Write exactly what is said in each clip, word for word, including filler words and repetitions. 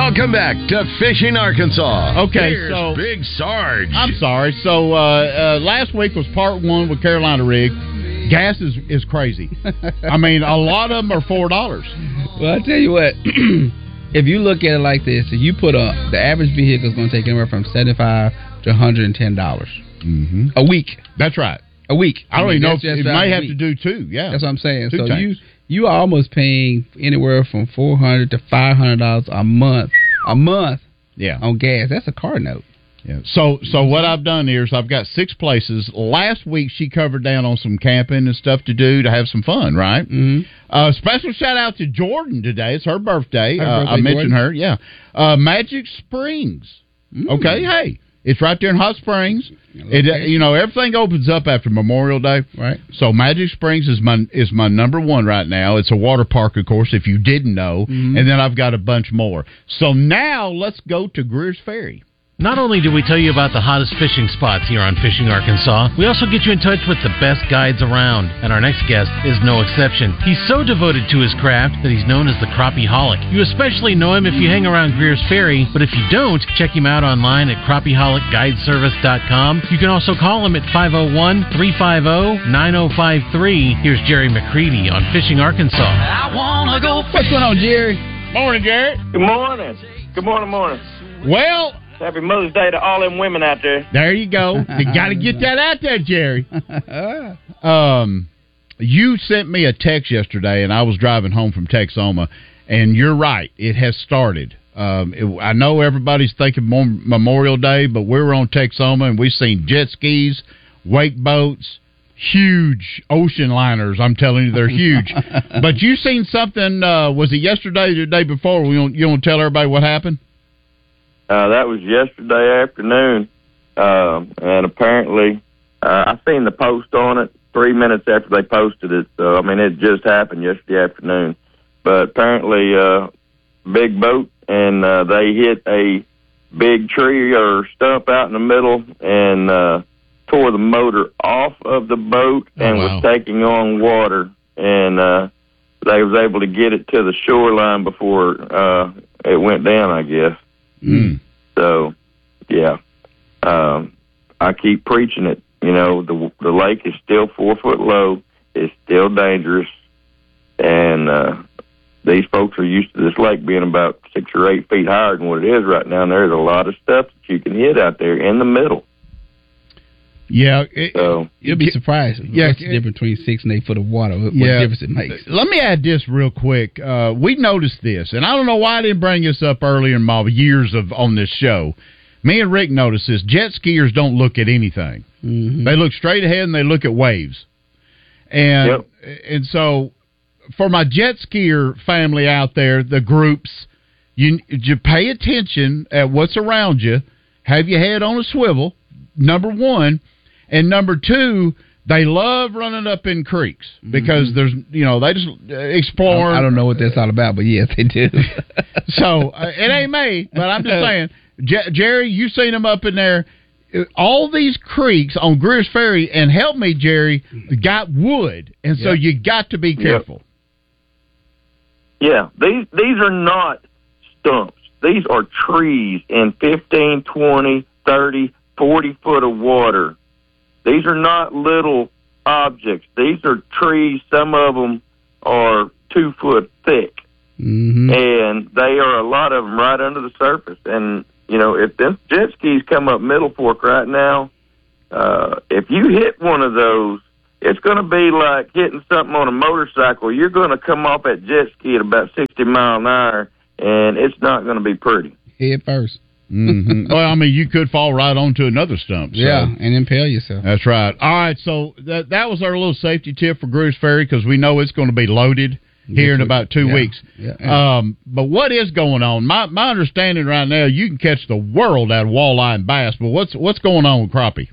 Welcome back to Fishing Arkansas. Okay, Here's so Big Sarge. I'm sorry. So uh, uh, last week was part one with Carolina Rig. Gas is, is crazy. I mean, a lot of them are four dollars. Well, I tell you what, if you look at it like this, if you put a the average vehicle is going to take anywhere from seventy-five to one hundred and ten dollars mm-hmm. a week. That's right. A week. I don't I mean, even know if it may have week. to do two. Yeah, that's what I'm saying. Two so tanks. you you are almost paying anywhere from four hundred to five hundred dollars a month. A month. Yeah. On gas. That's a car note. Yeah. So so what I've done here is I've got six places. Last week she covered down on some camping and stuff to do to have some fun, right? Mm-hmm. Uh, special shout out to Jordan today. It's her birthday. Her uh, birthday I mentioned Jordan. her. Yeah. Uh, Magic Springs. Mm. Okay. Hey, it's right there in Hot Springs. It uh, you know everything opens up after Memorial Day, right? So Magic Springs is my is my number one right now. It's a water park, of course, if you didn't know, mm-hmm. and then I've got a bunch more. So now let's go to Greer's Ferry. Not only do we tell you about the hottest fishing spots here on Fishing Arkansas, we also get you in touch with the best guides around, and our next guest is no exception. He's so devoted to his craft that he's known as the Crappie-holic. You especially know him if you hang around Greer's Ferry, but if you don't, check him out online at crappie holic guide service dot com. You can also call him at five oh one, three five oh, nine oh five three. Here's Jerry McCready on Fishing Arkansas. I wanna go What's going on, Jerry? Morning, Garrett. Good morning. Good morning, morning. Well, happy Mother's Day to all them women out there. There you go. You got to get that out there, Jerry. um, you sent me a text yesterday, and I was driving home from Texoma, and you're right. It has started. Um, it, I know everybody's thinking Memorial Day, but we were on Texoma, and we've seen jet skis, wake boats, huge ocean liners. I'm telling you, they're huge. But you seen something, uh, was it yesterday or the day before? You want, you want to tell everybody what happened? Uh, that was yesterday afternoon, uh, and apparently uh, I seen the post on it three minutes after they posted it. So, I mean, it just happened yesterday afternoon. But apparently, uh, big boat, and uh, they hit a big tree or stump out in the middle and uh, tore the motor off of the boat and oh, wow. was taking on water. And uh, they was able to get it to the shoreline before uh, it went down, I guess. Mm. So, yeah, um, I keep preaching it. You know, the the lake is still four foot low. It's still dangerous, and uh, these folks are used to this lake being about six or eight feet higher than what it is right now. And there's a lot of stuff that you can hit out there in the middle. Yeah, it, so you'll be surprised. Yeah, what's the difference between six and eight foot of water? What yeah. difference it makes? Let me add this real quick. Uh, we noticed this, and I don't know why I didn't bring this up earlier in my years of on this show. Me and Rick noticed this. Jet skiers don't look at anything. Mm-hmm. They look straight ahead and they look at waves. And yep. and so for my jet skier family out there, the groups, you you pay attention at what's around you. Have your head on a swivel, number one. And number two, they love running up in creeks because mm-hmm. there's, you know, they just explore. I don't know what that's all about, but yes, they do. So uh, it ain't me, but I'm just saying, J- Jerry, you seen them up in there. All these creeks on Greer's Ferry, and help me, Jerry, got wood, and so yep. you got to be careful. Yep. Yeah, these these are not stumps. These are trees in fifteen, twenty, thirty, forty foot of water. These are not little objects. These are trees. Some of them are two foot thick. Mm-hmm. And they are a lot of them right under the surface. And, you know, if them jet skis come up Middle Fork right now, uh, if you hit one of those, it's going to be like hitting something on a motorcycle. You're going to come off that jet ski at about sixty mile an hour, and it's not going to be pretty. Head first. Mm-hmm. Well, I mean, you could fall right onto another stump. So. Yeah, and impale yourself. That's right. All right, so that that was our little safety tip for Greer's Ferry because we know it's going to be loaded here in about two yeah. weeks. Yeah. Yeah. Um, but what is going on? My my understanding right now, you can catch the world out of walleye and bass, but what's what's going on with crappie?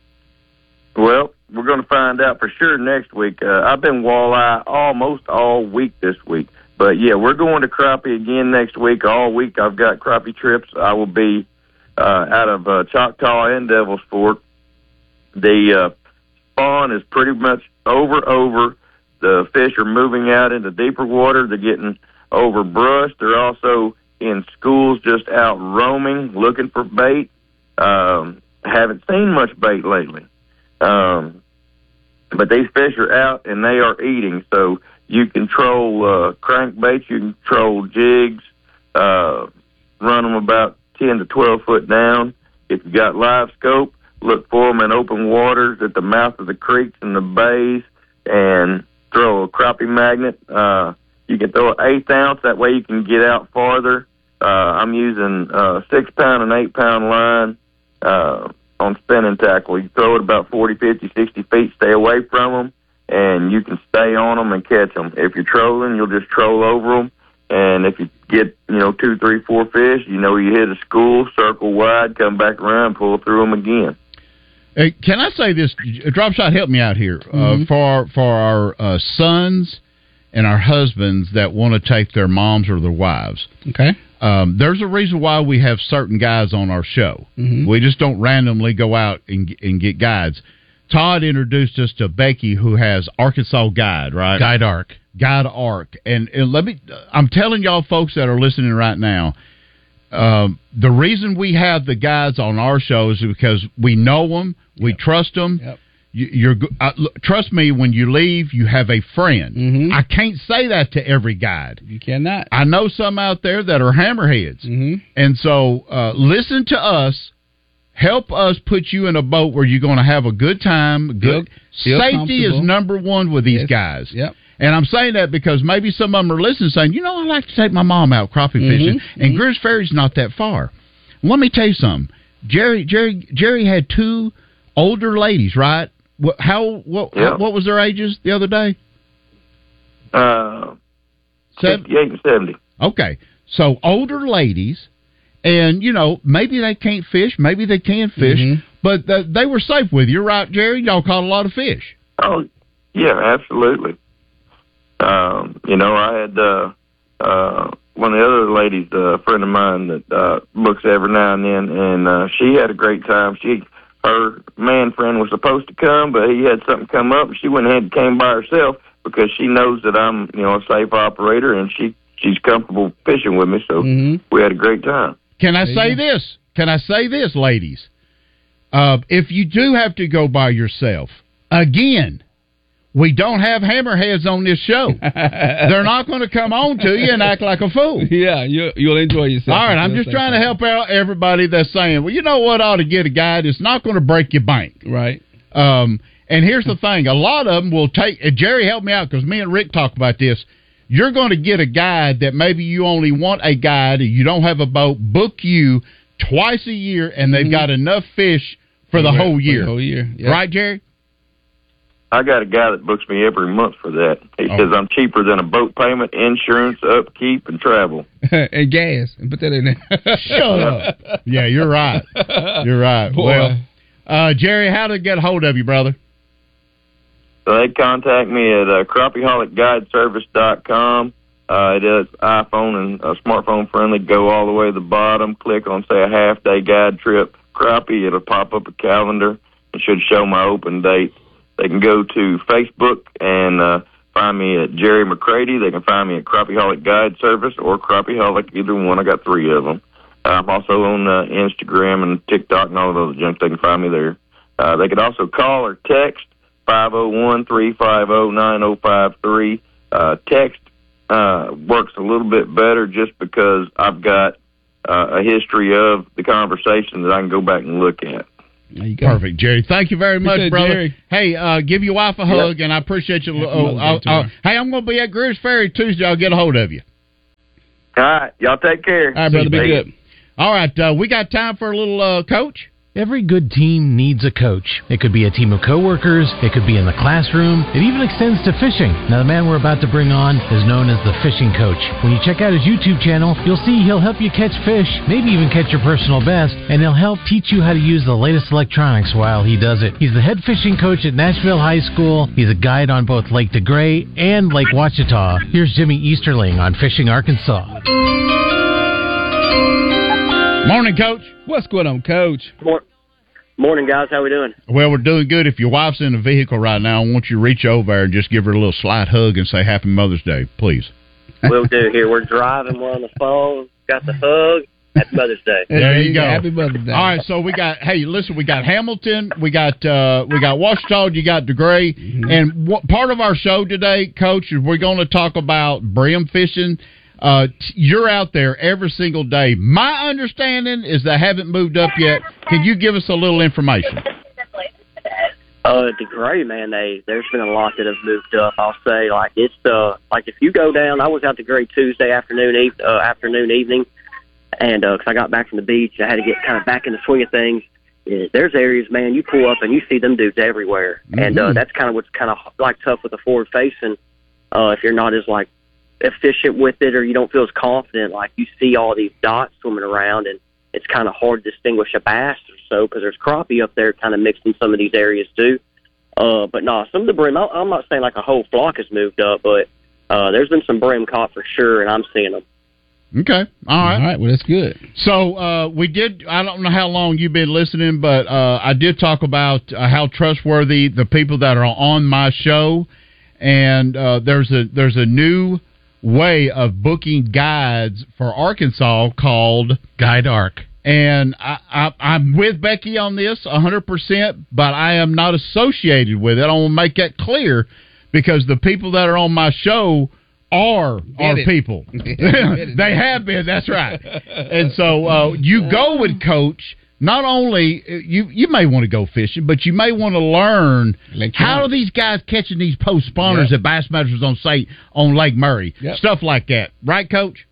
Well, we're going to find out for sure next week. Uh, I've been walleye almost all week this week. But, yeah, we're going to crappie again next week. All week I've got crappie trips. I will be uh, out of uh, Choctaw and Devil's Fork. The uh, spawn is pretty much over, over. The fish are moving out into deeper water. They're getting overbrushed. They're also in schools just out roaming, looking for bait. Um, haven't seen much bait lately. Um, but these fish are out and they are eating. So you control uh, crankbaits, you can control jigs, uh, run them about ten to twelve foot down. If you got live scope, look for them in open waters at the mouth of the creeks and the bays, and throw a crappie magnet. Uh, you can throw an eighth ounce. That way you can get out farther. Uh, I'm using uh, six pound and eight pound line uh, on spinning tackle. You throw it about forty, fifty, sixty feet. Stay away from them, and you can stay on them and catch them. If you're trolling, you'll just troll over them. And if you get, you know, two, three, four fish, you know you hit a school, circle wide, come back around, pull through them again. Hey, can I say this? Drop Shot, help me out here. Mm-hmm. Uh, for our, for our uh, sons and our husbands that want to take their moms or their wives. Okay. Um, there's a reason why we have certain guys on our show. Mm-hmm. We just don't randomly go out and, and get guides. Todd introduced us to Becky, who has Arkansas Guide, right? Guide Arc. Guide Arc. And, and let me, I'm telling y'all folks that are listening right now, um, the reason we have the guys on our show is because we know them, we yep. trust them. Yep. You, you're uh, look, trust me, when you leave, you have a friend. Mm-hmm. I can't say that to every guide. You cannot. I know some out there that are hammerheads. Mm-hmm. And so uh, listen to us. Help us put you in a boat where you're going to have a good time. Good feel, feel Safety is number one with these yes. guys. Yep. And I'm saying that because maybe some of them are listening saying, you know, I like to take my mom out crappie mm-hmm. fishing. And mm-hmm. Greers Ferry's not that far. Let me tell you something. Jerry Jerry, Jerry had two older ladies, right? What, how, what, yeah. what was their ages the other day? Uh, sixty-eight and seventy. Okay. So older ladies. And, you know, maybe they can't fish, maybe they can fish, mm-hmm. but th- they were safe with you, right, Jerry? Y'all caught a lot of fish. Oh, yeah, absolutely. Um, you know, I had uh, uh, one of the other ladies, uh, a friend of mine that uh, looks every now and then, and uh, she had a great time. She, her man friend was supposed to come, but he had something come up, and she went ahead and came by herself because she knows that I'm, you know, a safe operator, and she she's comfortable fishing with me, so mm-hmm. we had a great time. Can I say this? Can I say this, ladies? Uh, if you do have to go by yourself, again, we don't have hammerheads on this show. They're not going to come on to you and act like a fool. Yeah, you, you'll enjoy yourself. All right, I'm just trying to help out everybody that's saying, well, you know what, I ought to get a guide. It's not going to break your bank. Right. Um, and here's the thing. A lot of them will take, and Jerry, help me out because me and Rick talk about this. You're going to get a guide that maybe you only want a guide, you don't have a boat, book you twice a year, and they've mm-hmm. got enough fish for the yeah, whole year. For the whole year. Yep. Right, Jerry? I got a guy that books me every month for that. He oh. says I'm cheaper than a boat payment, insurance, upkeep, and travel. And gas. And put that in there. Shut up. Yeah, you're right. You're right. Boy. Well, uh, Jerry, how to get a hold of you, brother? So they contact me at uh, crappie holic guide service dot com. Uh, it is iPhone and uh, smartphone friendly. Go all the way to the bottom. Click on, say, a half-day guide trip crappie. It'll pop up a calendar. It should show my open date. They can go to Facebook and uh, find me at Jerry McCready. They can find me at Crappie Holic Guide Service or Crappie Holic, either one. I got three of them. Uh, I'm also on uh, Instagram and TikTok and all of those junk. They can find me there. Uh, they can also call or text five oh one, three five oh, nine oh five three. Uh, text uh, works a little bit better just because I've got uh, a history of the conversation that I can go back and look at. Perfect, Jerry. Thank you very much, said, brother. Jerry. Hey, uh, give your wife a hug, yep. and I appreciate you. Oh, I'll, I'll, hey, I'm going to be at Greers Ferry Tuesday. I'll get a hold of you. All right. Y'all take care. All right, brother. Be good. All right. Uh, we got time for a little uh, coach. Every good team needs a coach. It could be a team of coworkers, it could be in the classroom, it even extends to fishing. Now, the man we're about to bring on is known as the Fishing Coach. When you check out his YouTube channel, you'll see he'll help you catch fish, maybe even catch your personal best, and he'll help teach you how to use the latest electronics while he does it. He's the head fishing coach at Nashville High School. He's a guide on both Lake DeGray and Lake Ouachita. Here's Jimmy Easterling on Fishing Arkansas. Morning, Coach. What's going on, Coach? Morning, guys. How we doing? Well, we're doing good. If your wife's in the vehicle right now, I want you to reach over there and just give her a little slight hug and say Happy Mother's Day, please. We'll do. Here, we're driving. We're on the phone. Got the hug. Happy Mother's Day. There you go. Happy Mother's Day. All right, so we got. Hey, listen, we got Hamilton, we got uh, we got Ouachita, you got DeGray, mm-hmm. and what part of our show today, Coach, is we're going to talk about brim fishing. Uh, t- you're out there every single day. My understanding is they haven't moved up yet. Can you give us a little information? Uh, DeGray, man, they there's been a lot that have moved up. I'll say, like it's uh, like if you go down, I was out DeGray Tuesday afternoon, eve, uh, afternoon, evening. And because uh, I got back from the beach, I had to get kind of back in the swing of things. Yeah, there's areas, man, you pull up and you see them dudes everywhere. Mm-hmm. And uh, that's kind of what's kind of like tough with the forward facing. Uh, if you're not as like efficient with it or you don't feel as confident, like you see all these dots swimming around, and it's kind of hard to distinguish a bass or so because there's crappie up there kind of mixed in some of these areas too. Uh, but no, some of the brim, I'm not saying like a whole flock has moved up, but uh, there's been some brim caught for sure, and I'm seeing them. Okay. All right. All right. Well, that's good. So uh, we did. I don't know how long you've been listening, but uh, I did talk about uh, how trustworthy the people that are on my show, and uh, there's a there's a new way of booking guides for Arkansas called Guide Arc. And I, I, I'm with Becky on this one hundred percent, but I am not associated with it. I want to make that clear because the people that are on my show are our people. They have been, that's right. And so uh, you go with Coach, not only, you you may want to go fishing, but you may want to learn how are these guys catching these post spawners yep. at Bassmasters on site on Lake Murray, yep. stuff like that. Right, Coach?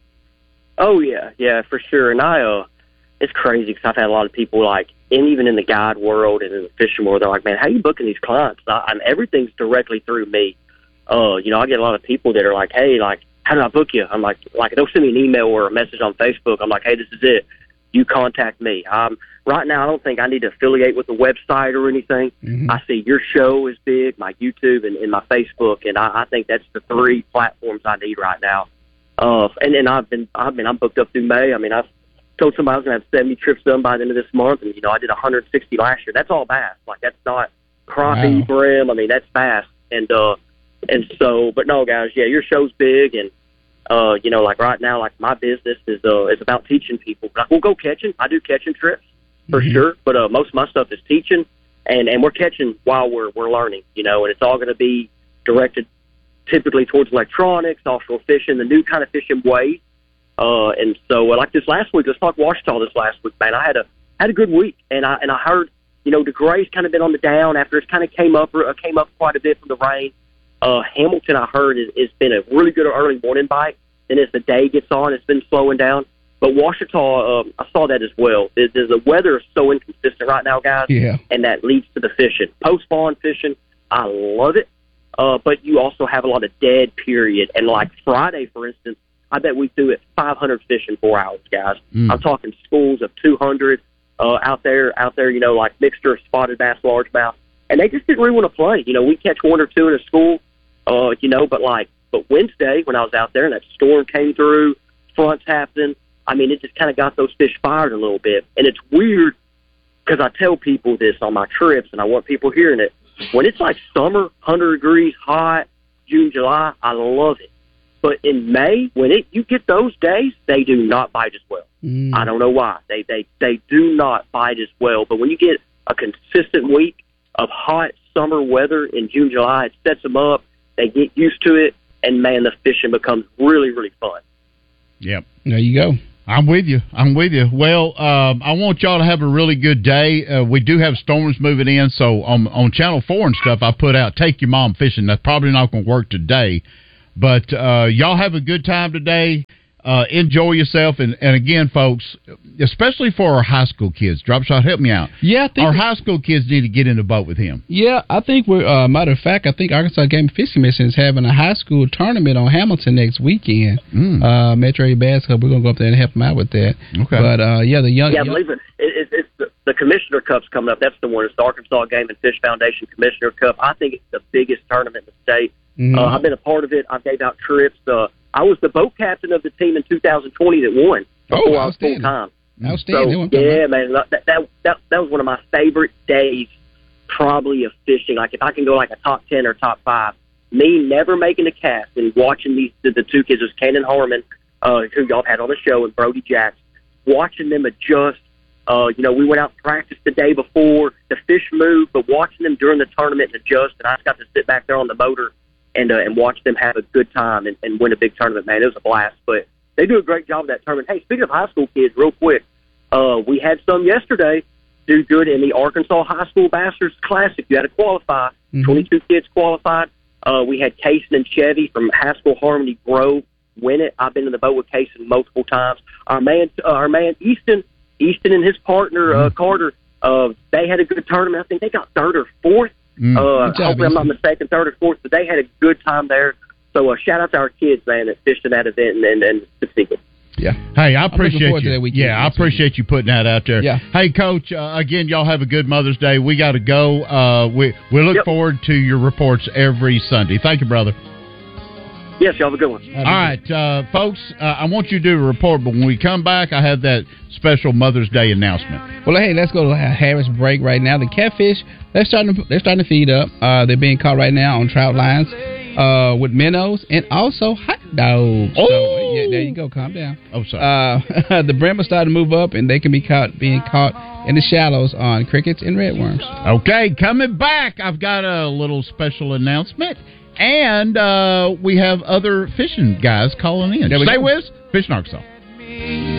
Oh, yeah, yeah, for sure. And I, uh, it's crazy because I've had a lot of people like, and even in the guide world and in the fishing world, they're like, man, how are you booking these clients? I, I'm, everything's directly through me. Uh, you know, I get a lot of people that are like, hey, like, how do I book you? I'm like, like they'll send me an email or a message on Facebook. I'm like, hey, this is it. You contact me. Um, right now, I don't think I need to affiliate with a website or anything. Mm-hmm. I see your show is big, my YouTube and, and my Facebook, and I, I think that's the three platforms I need right now. Uh, and then I've been, I've been, I'm booked up through May. I mean, I've told somebody I was going to have seventy trips done by the end of this month, and you know, I did one hundred sixty last year. That's all bass. Like that's not crappie, wow. brim. I mean, that's bass. And uh, and so, but no, guys, yeah, your show's big, and uh, you know, like right now, like my business is uh, is about teaching people. Like we'll go catching. I do catching trips for mm-hmm. sure, but uh, most of my stuff is teaching, and and we're catching while we're we're learning, you know, and it's all going to be directed typically towards electronics, offshore fishing, the new kind of fishing way. Uh, and so, uh, like this last week, let's talk Ouachita this last week, man. I had a had a good week, and I and I heard, you know, DeGray's kind of been on the down after it kind of came up uh, came up quite a bit from the rain. Uh, Hamilton, I heard, has, has been a really good early morning bite, and as the day gets on, it's been slowing down. But Ouachita, um, I saw that as well. The, the, the weather is so inconsistent right now, guys, yeah. and that leads to the fishing. Post-spawn fishing, I love it, uh, but you also have a lot of dead period. And like Friday, for instance, I bet we threw it five hundred fish in four hours, guys. Mm. I'm talking schools of two hundred uh, out there, out there, you know, like mixture of spotted bass, largemouth. And they just didn't really want to play. You know, we catch one or two in a school, uh, you know, but like, but Wednesday when I was out there and that storm came through, fronts happening, I mean, it just kind of got those fish fired a little bit. And it's weird because I tell people this on my trips, and I want people hearing it. When it's like summer, one hundred degrees, hot, June, July, I love it. But in May, when it you get those days, they do not bite as well. Mm. I don't know why. They, they, they do not bite as well. But when you get a consistent week of hot summer weather in June, July, it sets them up. They get used to it, and, man, the fishing becomes really, really fun. Yep. There you go. I'm with you. I'm with you. Well, um, I want y'all to have a really good day. Uh, we do have storms moving in, so on, on Channel four and stuff, I put out Take Your Mom Fishing. That's probably not going to work today. But uh, y'all have a good time today. Uh, enjoy yourself. And, and again, folks, especially for our high school kids, Drop Shot, help me out. Yeah, I think our high school kids need to get in the boat with him. Yeah, I think we're, uh, matter of fact, I think Arkansas Game and Fish Commission is having a high school tournament on Hamilton next weekend. Mm. Uh, Metro A Bass Club, we're going to go up there and help them out with that. Okay. But, uh, yeah, the young. Yeah, I young, believe it. it, it it's the, the Commissioner Cup's coming up. That's the one. It's the Arkansas Game and Fish Foundation Commissioner Cup. I think it's the biggest tournament in the state. Mm-hmm. Uh, I've been a part of it. I gave out trips. Uh, I was the boat captain of the team in two thousand twenty that won before oh, I was full time. Outstanding. So, yeah, man, that, that that that was one of my favorite days, probably of fishing. Like if I can go like a top ten or top five, me never making a cast and watching these the, the two kids, was Cannon Harmon, uh, who y'all had on the show, and Brody Jacks, watching them adjust. Uh, you know, we went out and practiced the day before. The fish moved, but watching them during the tournament and adjust, and I just got to sit back there on the motor and uh, and watch them have a good time and, and win a big tournament. Man, it was a blast. But they do a great job of that tournament. Hey, speaking of high school kids, real quick, uh, we had some yesterday do good in the Arkansas High School Bastards Classic. You had to qualify. Mm-hmm. twenty-two kids qualified. Uh, we had Kaysen and Chevy from Haskell Harmony Grove win it. I've been in the boat with Kaysen multiple times. Our man, uh, our man Easton, Easton and his partner uh, Carter, uh, they had a good tournament. I think they got third or fourth. Mm. Uh, job, hopefully I'm not mistaken, third or fourth. But they had a good time there. So uh, shout out to our kids, man, that fished in that event and and, and Pacific. Yeah. Hey, I appreciate you. Weekend, yeah, I appreciate you putting that out there. Yeah. Hey, Coach. Uh, again, y'all have a good Mother's Day. We got to go. Uh, we we look yep. forward to your reports every Sunday. Thank you, brother. Yes, y'all have a good one. All right, uh, folks. Uh, I want you to do a report, but when we come back, I have that special Mother's Day announcement. Well, hey, let's go to a Harris break right now. The catfish, they're starting to, they're starting to feed up. Uh, they're being caught right now on trout lines uh, with minnows and also hot dogs. Oh, so, yeah, there you go. Calm down. Oh, sorry. Uh, the brim are starting to move up, and they can be caught being caught in the shallows on crickets and redworms. Okay, coming back, I've got a little special announcement. And uh, we have other fishing guys calling in. Stay with us. Fishing Arkansas.